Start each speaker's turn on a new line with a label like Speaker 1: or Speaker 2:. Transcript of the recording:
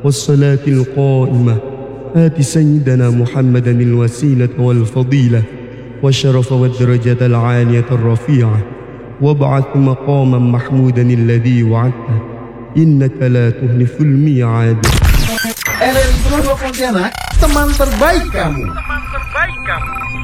Speaker 1: والصلاة القائمة آت سيدنا محمدا الوسيلة والفضيلة والشرف والدرجة العالية الرفيعة وابعث مقاما محمودا الذي وعدته إنك لا تخلف الميعاد.
Speaker 2: Pontianak, teman terbaik kamu.